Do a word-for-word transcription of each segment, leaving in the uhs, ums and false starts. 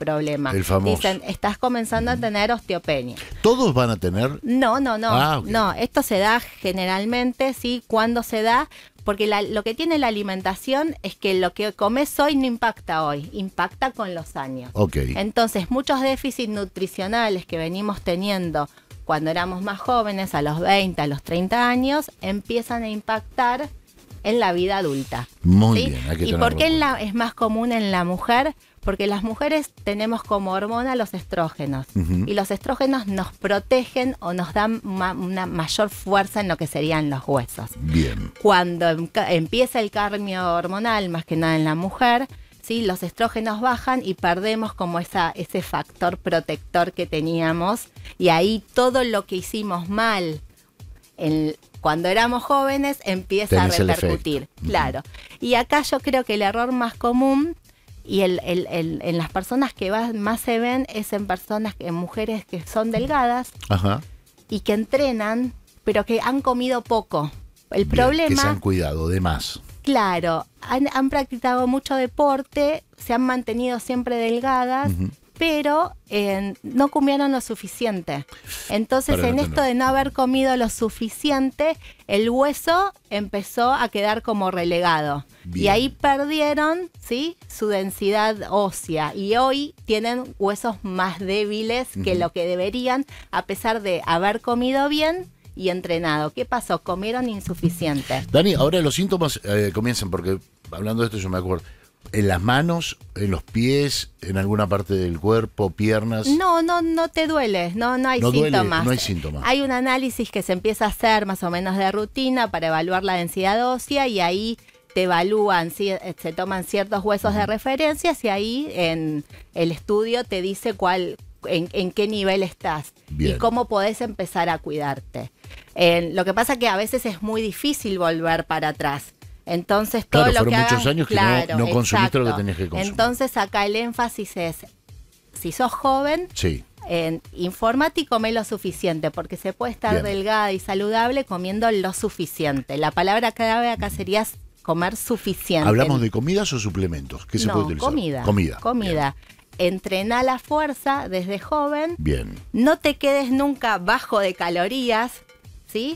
problema. El famoso. Dicen, estás comenzando a tener osteopenia. ¿Todos van a tener? No, no, no. Ah, okay. No, esto se da generalmente, ¿sí? Cuando se da, porque la, lo que tiene la alimentación es que lo que comes hoy no impacta hoy, impacta con los años. Okay. Entonces, muchos déficits nutricionales que venimos teniendo cuando éramos más jóvenes, a los veinte, a los treinta años, empiezan a impactar en la vida adulta. Muy ¿sí? bien, hay que ¿Y tenerlo por qué en en la, cuenta. es más común en la mujer? Porque las mujeres tenemos como hormona los estrógenos. Uh-huh. Y los estrógenos nos protegen o nos dan ma- una mayor fuerza en lo que serían los huesos. Bien. Cuando em- empieza el cambio hormonal, más que nada en la mujer, ¿sí? Los estrógenos bajan y perdemos como esa, ese factor protector que teníamos. Y ahí todo lo que hicimos mal en, cuando éramos jóvenes empieza Tenés a el repercutir. efecto. Claro. Y acá yo creo que el error más común y el, el, el, en las personas que va, más se ven es en personas, en mujeres que son delgadas Ajá. y que entrenan, pero que han comido poco. El Bien, problema... que se han cuidado de más. Claro, han, han practicado mucho deporte, se han mantenido siempre delgadas, Uh-huh. pero eh, no comieron lo suficiente. Entonces, Para no en esto tener. de no haber comido lo suficiente, el hueso empezó a quedar como relegado. Bien. Y ahí perdieron, ¿sí?, su densidad ósea. Y hoy tienen huesos más débiles que Uh-huh. lo que deberían, a pesar de haber comido bien y entrenado. ¿Qué pasó? Comieron insuficiente. Dani, ahora los síntomas eh, comienzan, porque hablando de esto yo me acuerdo, en las manos, en los pies, en alguna parte del cuerpo, piernas. No, no, no te duele, no, no hay No duele, síntomas. no hay síntomas. Hay un análisis que se empieza a hacer más o menos de rutina para evaluar la densidad ósea y ahí te evalúan, ¿sí? Se toman ciertos huesos de referencias y ahí en el estudio te dice cuál, en, en qué nivel estás. Bien. Y cómo podés empezar a cuidarte. Eh, lo que pasa que a veces es muy difícil volver para atrás. Entonces todo Claro, lo fueron que muchos hagas, años que no- claro, no consumiste lo que exacto. tenías que consumir. Entonces acá el énfasis es, si sos joven, Sí. eh, informate y come lo suficiente, porque se puede estar Bien. delgada y saludable comiendo lo suficiente. La palabra clave acá sería comer suficiente. ¿Hablamos de comidas o suplementos? ¿Qué se no, puede utilizar? comida. Comida. Comida. Entrená la fuerza desde joven. Bien. No te quedes nunca bajo de calorías, ¿sí?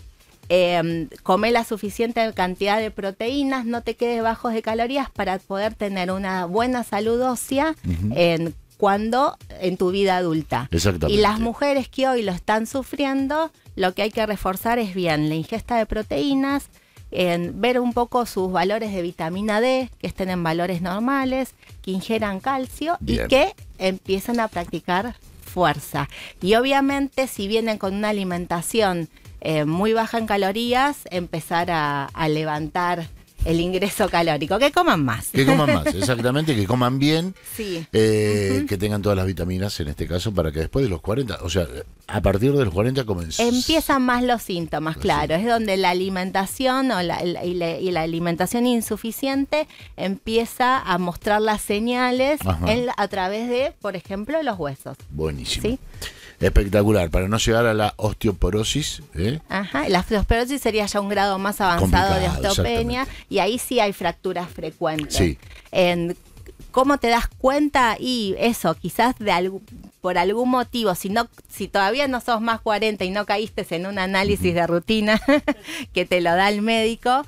Eh, come la suficiente cantidad de proteínas, no te quedes bajo de calorías para poder tener una buena salud ósea Ujú. en, cuando en tu vida adulta. Exactamente. Y las mujeres que hoy lo están sufriendo, lo que hay que reforzar es bien la ingesta de proteínas, en ver un poco sus valores de vitamina D, que estén en valores normales, que ingieran calcio Bien. y que empiecen a practicar fuerza. Y obviamente si vienen con una alimentación eh, muy baja en calorías, empezar a, a levantar el ingreso calórico, que coman más. Que coman más, exactamente, que coman bien, Sí. eh, Ujú. que tengan todas las vitaminas en este caso para que después de los cuarenta, o sea, a partir de los cuarenta comencen. Empiezan más los síntomas, Los claro. síntomas. Es donde la alimentación o la, la- y, la, y la alimentación insuficiente empieza a mostrar las señales Ajá. en la- a través de, por ejemplo, los huesos. Buenísimo. ¿Sí? Espectacular, para no llegar a la osteoporosis, ¿eh? Ajá. La osteoporosis sería ya un grado más avanzado de Complicado, osteopenia exactamente. y ahí sí hay fracturas frecuentes. Sí. En, ¿Cómo te das cuenta? Y eso, quizás de algún, por algún motivo, si no, si todavía no sos más cuarenta y no caíste en un análisis de rutina que te lo da el médico,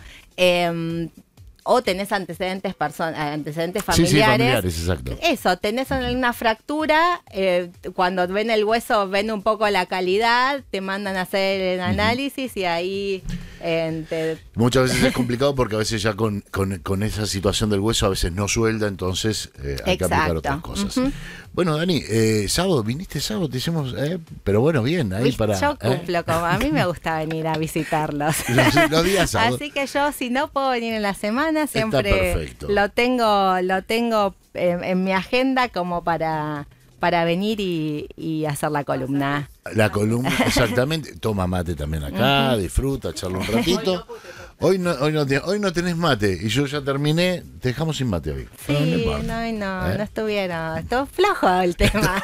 eh, o tenés antecedentes person- antecedentes Sí, sí, familiares. familiares, exacto. Eso, tenés una fractura, eh, cuando ven el hueso ven un poco la calidad, te mandan a hacer el análisis y ahí eh, te... Muchas veces es complicado porque a veces ya con, con, con esa situación del hueso a veces no suelda, entonces eh, hay que aplicar Exacto. otras cosas. Ujú. Bueno, Dani, eh, sábado, viniste sábado, te hicimos, eh, pero bueno, bien, ahí Viste, para... yo eh, cumplo, como a mí me gusta venir a visitarlos. Los- los días sábado. Así que yo, si no puedo venir en la semana, Está siempre perfecto. lo tengo, lo tengo en, en mi agenda como para, para venir y, y hacer la columna. La columna, exactamente. Toma mate también acá, disfruta, charla un ratito. Hoy no, hoy, no te- hoy no tenés mate y yo ya terminé, te dejamos sin mate hoy. Sí, No, no no, importa. no, ¿Eh? no estuvieron. Estuvo flojo el tema.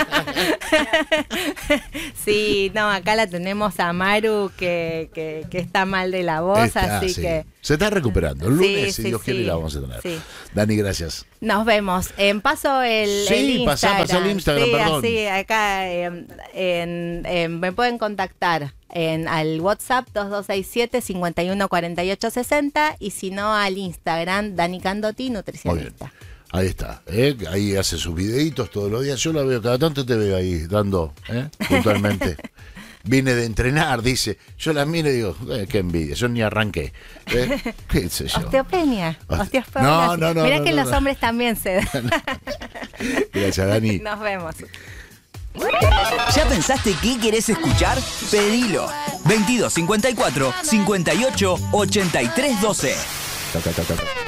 Sí, no, acá la tenemos a Maru que, que, que está mal de la voz, Está, así sí. que Se está recuperando. El Sí, lunes, si sí, Dios quiere, sí. la vamos a tener. Sí. Dani, gracias. nos vemos. En paso el, Sí, el Instagram. pasá, pasá el Instagram, sí, perdón. así, acá en, en- en- me pueden contactar en al WhatsApp dos dos seis siete, cinco uno cuatro ocho seis cero y si no al Instagram Dani Candotti, Muy bien. nutricionista. Ahí está. ¿eh? Ahí hace sus videitos todos los días. Yo la veo, cada tanto te veo ahí dando, ¿eh? puntualmente. Vine de entrenar, dice. Yo la miro y digo, eh, qué envidia, yo ni arranqué. ¿Eh? ¿Qué sé yo? Osteopenia. Oste- Osteopenia. No, no, no, Mirá no, que no, los no. hombres también se dan. Gracias, Dani. Nos vemos. ¿Ya pensaste qué querés escuchar? Pedilo. veintidós cincuenta y cuatro, cincuenta y ocho, ochenta y tres doce. Ta, ta, ta, ta, ta.